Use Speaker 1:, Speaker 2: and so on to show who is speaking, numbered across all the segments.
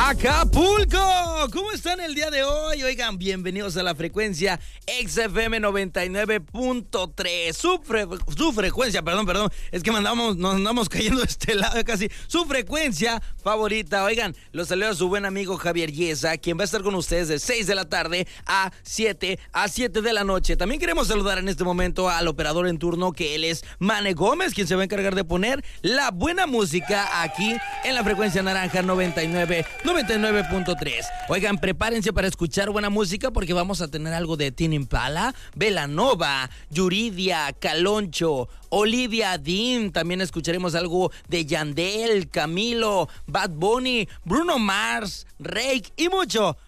Speaker 1: Acapulco, ¿cómo están el día de hoy? Oigan, bienvenidos a la frecuencia XFM 99.3, su frecuencia, perdón, es que nos andamos cayendo de este lado casi, su frecuencia favorita. Oigan, los saluda su buen amigo Javier Yesa, quien va a estar con ustedes de 6 de la tarde a 7 de la noche. También queremos saludar en este momento al operador en turno, que él es Mane Gómez, quien se va a encargar de poner la buena música aquí en la frecuencia naranja 99.3. Oigan, prepárense para escuchar buena música porque vamos a tener algo de Tini Impala, Belanova, Yuridia, Caloncho, Olivia Dean. También escucharemos algo de Yandel, Camilo, Bad Bunny, Bruno Mars, Rake y mucho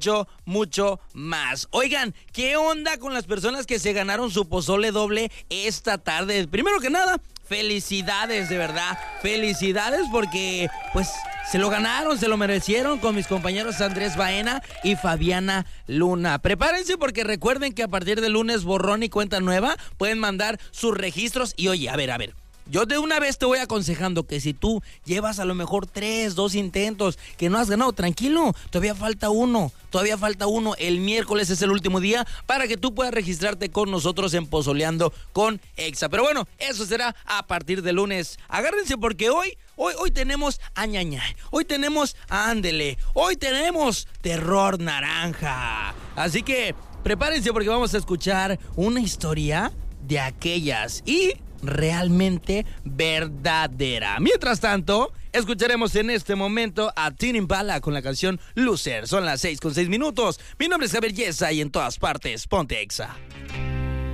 Speaker 1: más. Oigan, ¿qué onda con las personas que se ganaron su pozole doble esta tarde? Primero que nada, felicidades, de verdad, felicidades porque pues se lo ganaron, se lo merecieron, con mis compañeros Andrés Baena y Fabiana Luna. Prepárense porque recuerden que a partir del lunes borrón y cuenta nueva, pueden mandar sus registros. Y oye, a ver, yo de una vez te voy aconsejando que si tú llevas a lo mejor 2 intentos que no has ganado, tranquilo, todavía falta uno. El miércoles es el último día para que tú puedas registrarte con nosotros en Pozoleando con Exa. Pero bueno, eso será a partir del lunes. Agárrense porque hoy tenemos Añaña, hoy tenemos Ándele, hoy tenemos Terror Naranja. Así que prepárense porque vamos a escuchar una historia de aquellas y realmente verdadera. Mientras tanto, escucharemos en este momento a Tini Impala con la canción Loser. Son las 6:06. Mi nombre es Javier Yesa y en todas partes, ponte Exa.